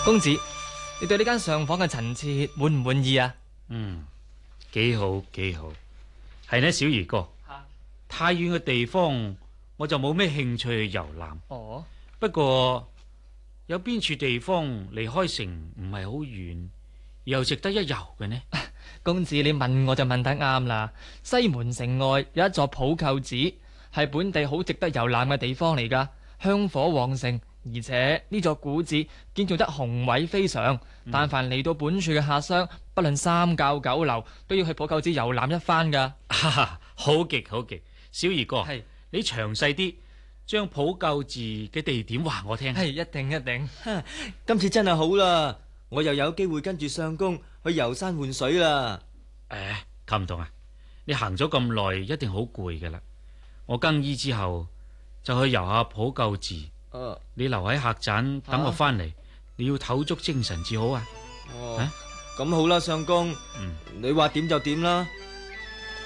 公子，你對呢間上房嘅陳設滿唔滿意啊？ 幾好幾好。係呢，小兒哥，太遠嘅地方我就冇咩興趣去遊覽。 哦， 不過有邊處地方離開城唔係好遠，又值得一遊嘅呢？ 公子你問我就問得啱啦。西門城外有一座普救寺，係本地好值得遊覽嘅地方嚟噶，香火旺盛，而且呢座古寺建造得宏偉非常。但凡嚟到本處嘅客商，不論三教九流，都要去普救寺遊覽一番噶。 好極好極，小兒哥， 係你詳細啲將普救寺嘅地點話我聽。 係一定一定。 今次真係好啦，我又有機會跟住相公去遊山玩水啦。 琴童啊，你行咗咁耐，一定好攰噶啦。我更衣之後就去遊下普救寺。你留喺客棧等我翻嚟，你要唞足精神至好啊。 咁好啦，相公，你話點就點啦。